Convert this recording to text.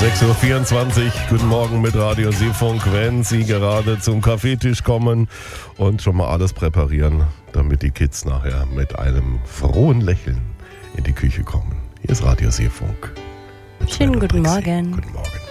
6.24 Uhr, guten Morgen mit Radio Seefunk, wenn Sie gerade zum Kaffeetisch kommen und schon mal alles präparieren, damit die Kids nachher mit einem frohen Lächeln in die Küche kommen. Hier ist Radio Seefunk. Schönen guten Morgen. Guten Morgen.